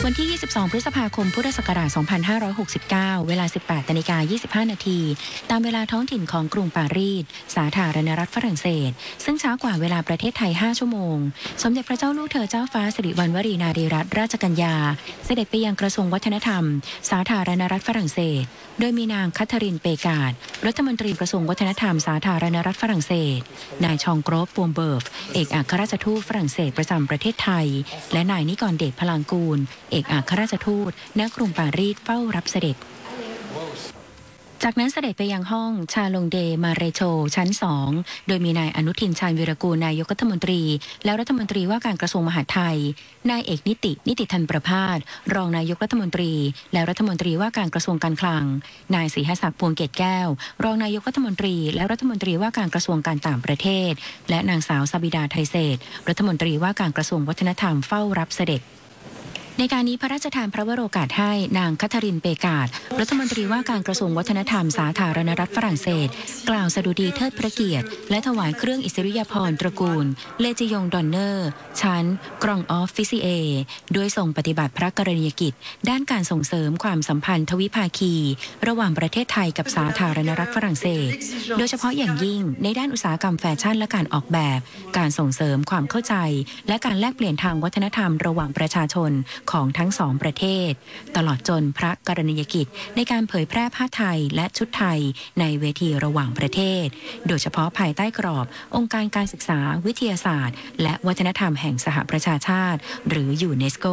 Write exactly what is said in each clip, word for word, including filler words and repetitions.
วันที่ ยี่สิบสอง พฤษภาคม พุทธศักราช สองพันห้าร้อยหกสิบเก้า เวลา สิบแปดนาฬิกายี่สิบห้า นาที ตามเวลาท้องถิ่นของกรุงปารีส สาธารณรัฐฝรั่งเศส ซึ่งช้ากว่าเวลาประเทศไทย ห้า ชั่วโมง สมเด็จพระเจ้าลูกเธอเจ้าฟ้าสิริวัณวรีนารีรัตนราชกัญญา เสด็จไปยังกระทรวงวัฒนธรรม สาธารณรัฐฝรั่งเศส โดยมีนางคัทเธอรีน เปกาด รัฐมนตรีกระทรวงวัฒนธรรม สาธารณรัฐฝรั่งเศส นายชองโกรฟ ปวมเบิร์ฟ เอกอัครราชทูตฝรั่งเศสประจำประเทศไทย และนายนิกรเดช พลางกูล เอกอัครราชทูตณกรุงปารีสเฝ้ารับเสด็จจากนั้นเสด็จไปยังห้องชาลงเดมาเรโชชั้นสองโดยมีนายอนุทินชาญวีรกูลนายกรัฐมนตรีและรัฐมนตรีว่าการกระทรวงมหาดไทยนายเอกนิตินิติธันประภาสรองนายกรัฐมนตรีและรัฐมนตรีว่าการกระทรวงการคลังนายศรีหศักดิ์พวงเกตแก้วรองนายกรัฐมนตรีและรัฐมนตรีว่าการกระทรวงการต่างประเทศและนางสาวซาบิดาไทเศษรัฐมนตรีว่าการกระทรวงวัฒนธรรมเฝ้ารับเสด็จในการนี้พระราชทานพระวโรกาสให้นางคัทเธอรีน เปกาดรัฐมนตรีว่าการกระทรวงวัฒนธรรมสาธารณรัฐฝรั่งเศสกล่าวสดุดีเทิดพระเกียรติและถวายเครื่องอิสริยาภรณ์ตระกูลเลจิยงดอนเนอร์ชั้นกรองออฟฟิซิเอด้วยทรงปฏิบัติพระกรณียกิจด้านการส่งเสริมความสัมพันธ์ทวิภาคีระหว่างประเทศไทยกับสาธารณรัฐฝรั่งเศสโดยเฉพาะอย่างยิ่งในด้านอุตสาหกรรมแฟชั่นและการออกแบบการส่งเสริมความเข้าใจและการแลกเปลี่ยนทางวัฒนธรรมระหว่างประชาชนของทั้งสองประเทศตลอดจนพระกรณียกิจในการเผยแพร่ผ้าไทยและชุดไทยในเวทีระหว่างประเทศโดยเฉพาะภายใต้กรอบองค์การการศึกษาวิทยาศาสตร์และวัฒนธรรมแห่งสหประชาชาติหรือยูเนสโก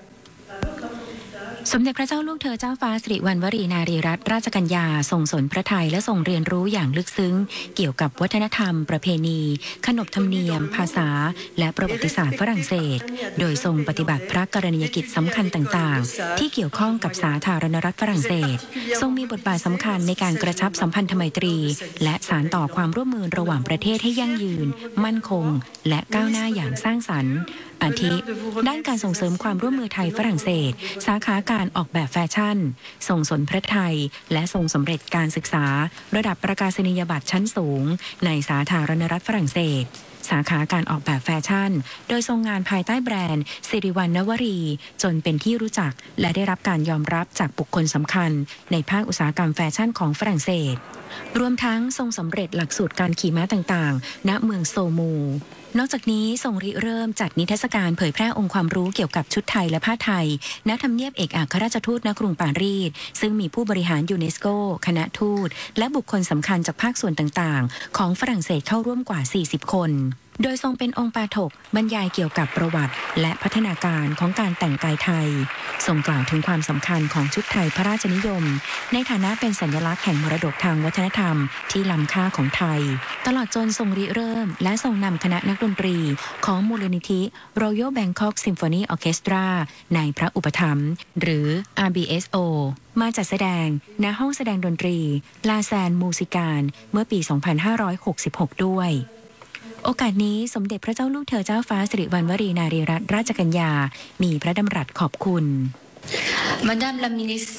สมเด็จพระเจ้าลูกเธอเจ้าฟ้าสิริวัณวรีนารีรัตนราชกัญญาทรงสนพระทัยและทรงเรียนรู้อย่างลึกซึ้งเกี่ยวกับวัฒนธรรมประเพณีขนบธรรมเนียมภาษาและประวัติศาสตร์ฝรั่งเศสโดยทรงปฏิบัติพระกรณียกิจสำคัญต่างๆที่เกี่ยวข้องกับสาธารณรัฐฝรั่งเศสทรงมีบทบาทสำคัญในการกระชับสัมพันธไมตรีและสานต่อความร่วมมือระหว่างประเทศให้ยั่งยืนมั่นคงและก้าวหน้าอย่างสร้างสรรค์อาทิด้านการส่งเสริมความร่วมมือไทยฝรั่งเศสสาขาการออกแบบแฟชั่นทรงสนพระทัยและทรงสำเร็จการศึกษาระดับประกาศนียบัตรชั้นสูงในสาธารณรัฐฝรั่งเศสสาขาการออกแบบแฟชั่นโดยทรงงานภายใต้แบรนด์สิริวัณณวรีจนเป็นที่รู้จักและได้รับการยอมรับจากบุคคลสำคัญในภาคอุตสาหกรรมแฟชั่นของฝรั่งเศสรวมทั้งทรงสำเร็จหลักสูตรการขี่ม้าต่างๆณเมืองโซมูนอกจากนี้ทรงริเริ่มจัดนิทรรศการเผยแพร่องค์ความรู้เกี่ยวกับชุดไทยและผ้าไทยณทำเนียบเอกอัครราชทูตณกรุงปารีสซึ่งมีผู้บริหารยูเนสโกคณะทูตและบุคคลสำคัญจากภาคส่วนต่างๆของฝรั่งเศสเข้าร่วมกว่าสี่สิบคนโดยทรงเป็นองค์ปาฐกบรรยายเกี่ยวกับประวัติและพัฒนาการของการแต่งกายไทยทรงกล่าวถึงความสำคัญของชุดไทยพระราชนิยมในฐานะเป็นสัญลักษณ์แห่งมรดกทางวัฒนธรรมที่ล้ำค่าของไทยตลอดจนทรงริเริ่มและทรงนำคณะนักดนตรีของมูลนิธิ Royal Bangkok Symphony Orchestra ในพระอุปถัมภ์หรือ อาร์ บี เอส โอ มาจัดแสดงณห้องแสดงดนตรีลาแซนมูสิกาลเมื่อปี สองพันห้าร้อยหกสิบหก ด้วยโอกาสนี้สมเด็จพระเจ้าลูกเธอเจ้าฟ้าสิริวัณวรีนารีรัตนราชกัญญามีพระดำรัสขอบคุณ Madame la ministre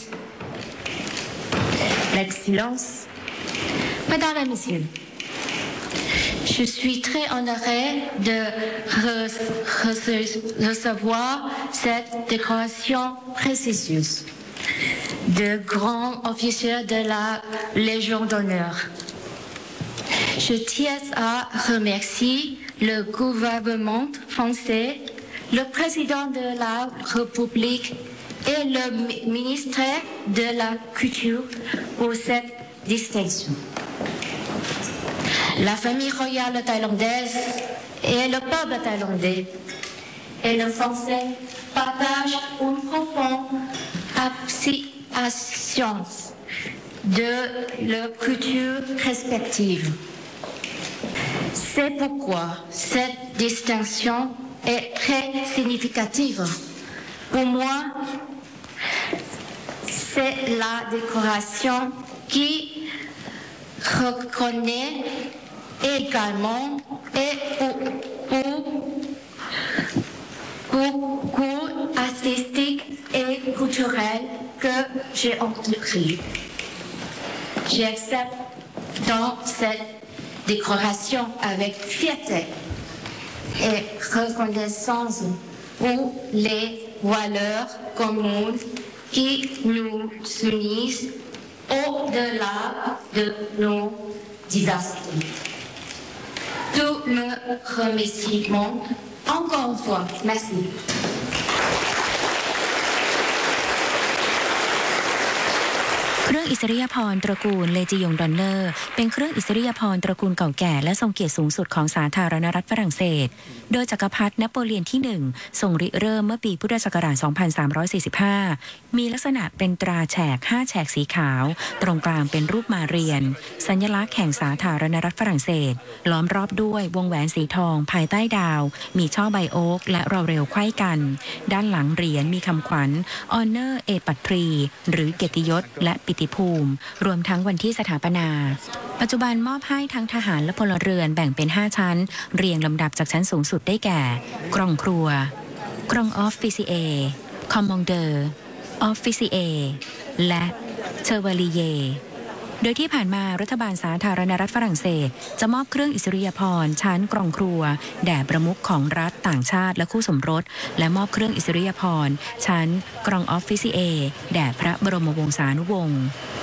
l'Excellence Mesdames et Messieurs je suis très honorée de recevoir cette décoration prestigieuse de grand officier de la Légion d'honneur. Je tiens à remercier le gouvernement français, le président de la République et le ministre de la Culture pour cette distinction. La famille royale thaïlandaise et le peuple thaïlandais et le français partagent une profonde appréciation de leur culture respective. C'est pourquoi cette distinction est très significative. Pour moi, c'est la décoration qui reconnaît également et pour, pour, pour goût artistique et culturel que j'ai entrepris. J'accepte dans cette décoration avec fierté et reconnaissance pour les valeurs communes qui nous unissent au-delà de nos diversités. Tous mes remerciements, encore une fois, merci. เครื่องอิสริยาภรณ์ตระกูลเลจิยงดอนเนอร์เป็นเครื่องอิสริยาภรณ์ตระกูลเก่าแก่และทรงเกียรติสูงสุดของสาธารณรัฐฝรั่งเศสโดยจักรพรรดินโปเลียนที่หนึ่งทรงริเริ่มเมื่อปีพุทธศักราช สองพันสามร้อยสี่สิบห้า มีลักษณะเป็นตราแฉกห้าแฉกสีขาวตรงกลางเป็นรูปมาเรียนสัญลักษณ์แห่งสาธารณรัฐฝรั่งเศสล้อมรอบด้วยวงแหวนสีทองภายใต้ดาวมีช่อใบโอ๊กและรอเรลไขว้กันด้านหลังเหรียญมีคำขวัญ Honor et Patrie หรือเกียรติยศและปิติภูมิรวมทั้งวันที่สถาปนาปัจจุบันมอบให้ทั้งทหารและพลเรือนแบ่งเป็นห้าชั้นเรียงลำดับจากชั้นสูงสุดได้แก่กรองครัวกรองออฟฟิเซียคอมมองเดอร์ออฟฟิเซียและเชอร์วาลีเยโดยที่ผ่านมารัฐบาลสาธารณรัฐฝรั่งเศสจะมอบเครื่องอิสริยาภรณ์ชั้นกรองครัวแด่ประมุขของรัฐต่างชาติและคู่สมรสและมอบเครื่องอิสริยาภรณ์ชั้นกรองออฟฟิเซียแด่พระบรมวงศานุวงศ์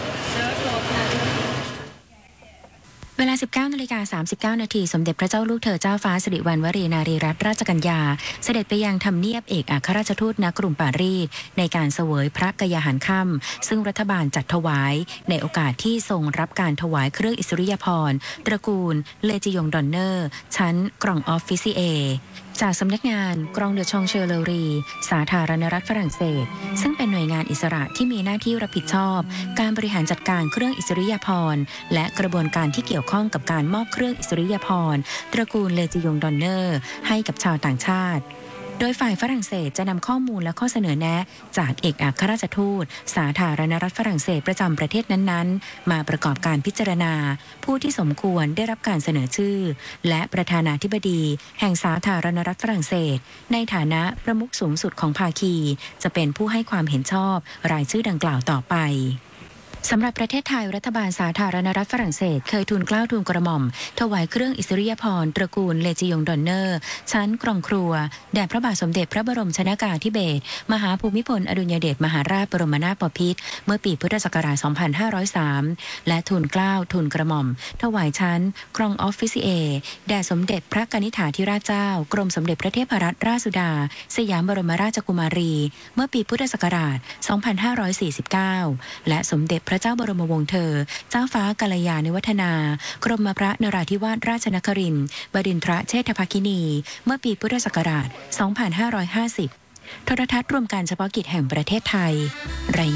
เวลา สิบเก้านาฬิกาสามสิบเก้านาทีสมเด็จพระเจ้าลูกเธอเจ้าฟ้าสิริวัณวรีนารีรัตนราชกัญญาเสด็จไปยังทำเนียบเอกอัครราชทูตณกรุงปารีสในการเสวยพระกยาหารค่ำซึ่งรัฐบาลจัดถวายในโอกาสที่ทรงรับการถวายเครื่องอิสริยาภรณ์ตระกูลเลจิยงดอนเนอร์ชั้นกรองออฟฟิเซียจากสำนักงานกรองเดอชองเชอเลอรีสาธารณรัฐฝรั่งเศสซึ่งเป็นหน่วยงานอิสระที่มีหน้าที่รับผิดชอบการบริหารจัดการเครื่องอิสริยาภรณ์และกระบวนการที่เกี่ยวข้องกับการมอบเครื่องอิสริยาภรณ์ตระกูลเลจิยงดอนเนอร์ให้กับชาวต่างชาติโดยฝ่ายฝรั่งเศสจะนำข้อมูลและข้อเสนอแนะจากเอกอัครราชทูตสาธารณรัฐฝรั่งเศสประจำประเทศนั้นๆมาประกอบการพิจารณาผู้ที่สมควรได้รับการเสนอชื่อและประธานาธิบดีแห่งสาธารณรัฐฝรั่งเศสในฐานะประมุขสูงสุดของภาคีจะเป็นผู้ให้ความเห็นชอบรายชื่อดังกล่าวต่อไปสำหรับประเทศไทยรัฐบาลสาธารณรัฐฝรั่งเศสเคยทูลเกล้าทูลกระหม่อมถวายเครื่องอิสริยาภรณ์ตระกูลเลจิยงดอนเนอร์ชั้นกรองครัวแด่พระบาทสมเด็จพระบรมชนกาธิเบศรมหาภูมิพลอดุลยเดชมหาราชบรมนาถบพิตรเมื่อปีพุทธศักราช สองพันห้าร้อยสาม และทูลเกล้าทูลกระหม่อมถวายชั้นกรองออฟฟิเซียแด่สมเด็จพระกนิษฐาธิราชเจ้ากรมสมเด็จพระเทพรัตนราชสุดาสยามบรมราชกุมารีเมื่อปีพุทธศักราช สองพันห้าร้อยสี่สิบเก้า และสมเด็จพระเจ้าบรมวงศ์เธอเจ้าฟ้ากัลยาณิวัฒนากรมพระนราธิวาสราชนครินทร์บดินทรเชษฐภคินีเมื่อปีพุทธศักราช สองพันห้าร้อยห้าสิบ โทรทัศน์รวมการเฉพาะกิจแห่งประเทศไทยราย